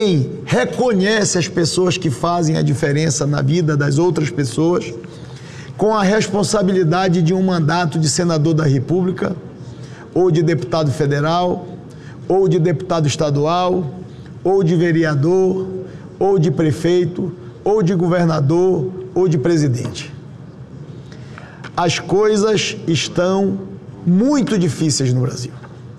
reconhece as pessoas que fazem a diferença na vida das outras pessoas, com a responsabilidade de um mandato de senador da República, ou de deputado federal, ou de deputado estadual, ou de vereador, ou de prefeito, ou de governador, ou de presidente. As coisas estão muito difíceis no Brasil.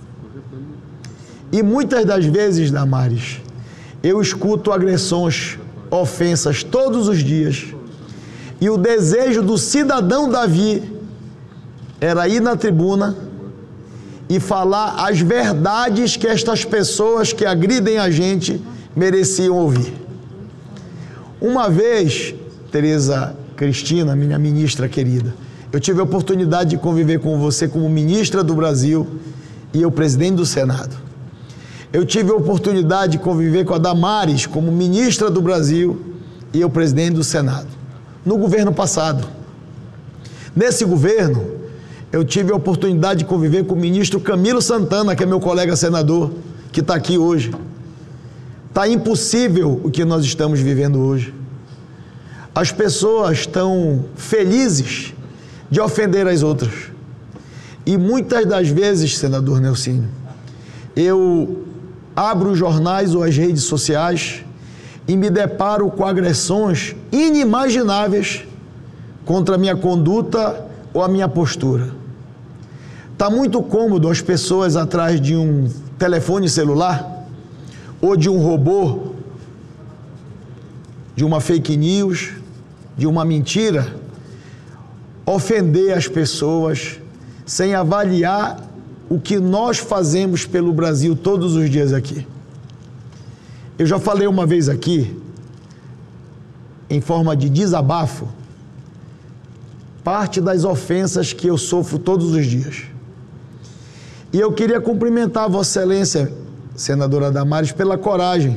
E muitas das vezes, Damares, eu escuto agressões, ofensas todos os dias, e o desejo do cidadão Davi era ir na tribuna e falar as verdades que estas pessoas que agridem a gente mereciam ouvir. Uma vez, Tereza Cristina, minha ministra querida, eu tive a oportunidade de conviver com você como ministra do Brasil e eu presidente do Senado. Eu tive a oportunidade de conviver com a Damares como ministra do Brasil e eu presidente do Senado, no governo passado. Nesse governo, eu tive a oportunidade de conviver com o ministro Camilo Santana, que é meu colega senador, que está aqui hoje. Está impossível o que nós estamos vivendo hoje. As pessoas estão felizes de ofender as outras. E muitas das vezes, senador Nelsinho, eu abro os jornais ou as redes sociais e me deparo com agressões inimagináveis contra a minha conduta ou a minha postura. Está muito cômodo as pessoas atrás de um telefone celular ou de um robô, de uma fake news, de uma mentira, ofender as pessoas sem avaliar o que nós fazemos pelo Brasil todos os dias aqui. Eu já falei uma vez aqui, em forma de desabafo, parte das ofensas que eu sofro todos os dias. E eu queria cumprimentar a Vossa Excelência, senadora Damares, pela coragem,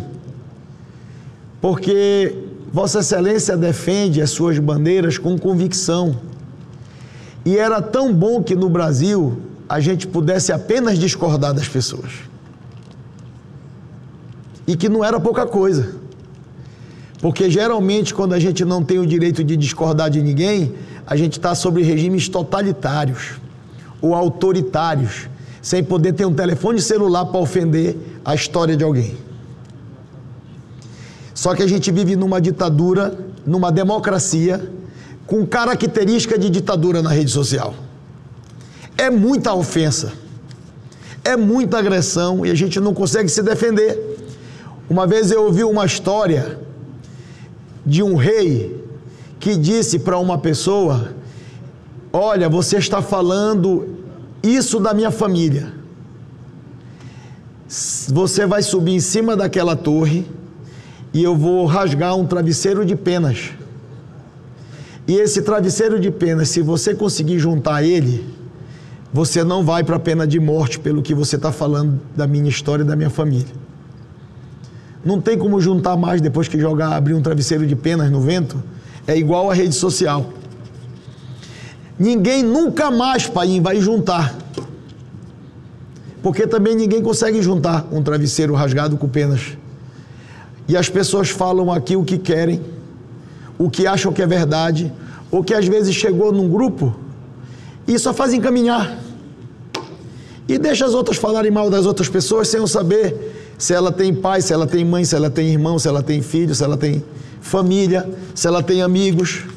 porque Vossa Excelência defende as suas bandeiras com convicção. E era tão bom que no Brasil a gente pudesse apenas discordar das pessoas. E que não era pouca coisa. Porque geralmente quando a gente não tem o direito de discordar de ninguém, a gente está sobre regimes totalitários ou autoritários, sem poder ter um telefone celular para ofender a história de alguém. Só que a gente vive numa ditadura, numa democracia, com característica de ditadura na rede social. É muita ofensa, é muita agressão e a gente não consegue se defender. Uma vez eu ouvi uma história de um rei que disse para uma pessoa: olha, você está falando isso da minha família. Você vai subir em cima daquela torre e eu vou rasgar um travesseiro de penas. E esse travesseiro de penas, se você conseguir juntar ele, você não vai para a pena de morte pelo que você está falando da minha história e da minha família. Não tem como juntar mais depois que abrir um travesseiro de penas no vento. É igual a rede social. Ninguém nunca mais, pai, vai juntar. Porque também ninguém consegue juntar um travesseiro rasgado com penas. E as pessoas falam aqui o que querem, o que acham que é verdade, ou que às vezes chegou num grupo e só faz encaminhar. E deixa as outras falarem mal das outras pessoas sem eu saber se ela tem pai, se ela tem mãe, se ela tem irmão, se ela tem filho, se ela tem família, se ela tem amigos.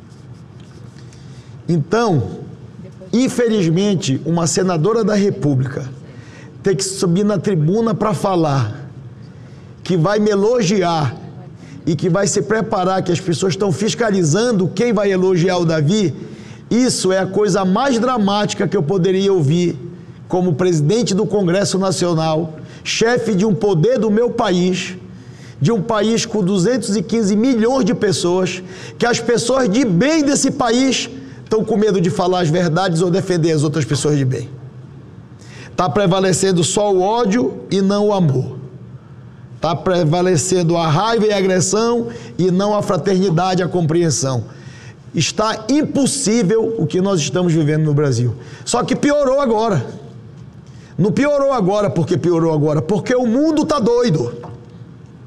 Então, infelizmente, uma senadora da República tem que subir na tribuna para falar que vai me elogiar e que vai se preparar, que as pessoas estão fiscalizando quem vai elogiar o Davi. Isso é a coisa mais dramática que eu poderia ouvir como presidente do Congresso Nacional, chefe de um poder do meu país, de um país com 215 milhões de pessoas, que as pessoas de bem desse país estão com medo de falar as verdades ou defender as outras pessoas de bem. Está prevalecendo só o ódio e não o amor. Está prevalecendo a raiva e a agressão e não a fraternidade e a compreensão. Está impossível o que nós estamos vivendo no Brasil. Só que piorou agora. Não piorou agora porque piorou agora, porque o mundo está doido.